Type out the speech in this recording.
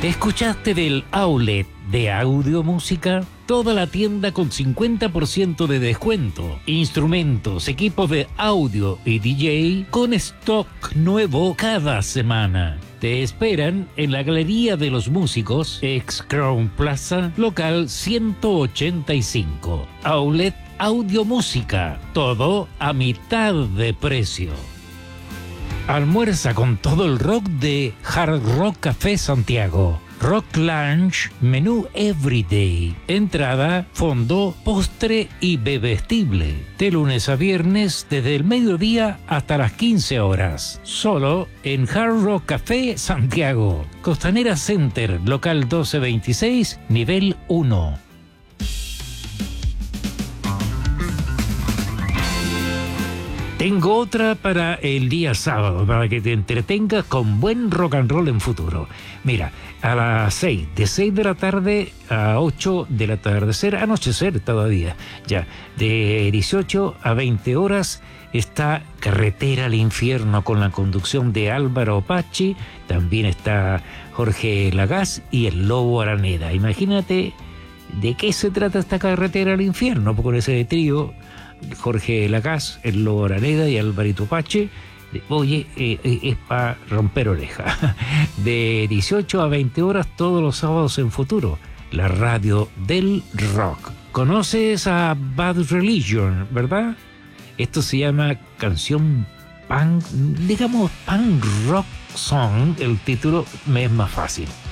¿Escuchaste del outlet de Audio Música? Toda la tienda con 50% de descuento. Instrumentos, equipos de audio y DJ con stock nuevo cada semana. Te esperan en la Galería de los Músicos, ex Crown Plaza, local 185. Outlet Audio Música. Todo a mitad de precio. Almuerza con todo el rock de Hard Rock Café Santiago. Rock Lunch, menú Everyday. Entrada, fondo, postre y bebestible. De lunes a viernes, desde el mediodía hasta las 15 horas. Solo en Hard Rock Café Santiago. Costanera Center, local 1226, nivel 1. Tengo otra para el día sábado, para que te entretengas con buen rock and roll en futuro. Mira, a las 6, de 6 de la tarde a 8 del atardecer, anochecer todavía, ya, de 18 a 20 horas, está Carretera al Infierno con la conducción de Álvaro Pachi, también está Jorge Lagás y el Lobo Araneda. Imagínate de qué se trata esta Carretera al Infierno, con ese trío, Jorge Lagás, el Lobo Araneda y Alvarito Pache. Oye, es para romper oreja. De 18 a 20 horas todos los sábados en Futuro, la radio del rock. ¿Conoces a Bad Religion, verdad? Esto se llama canción punk, digamos punk rock song. El título me es más fácil.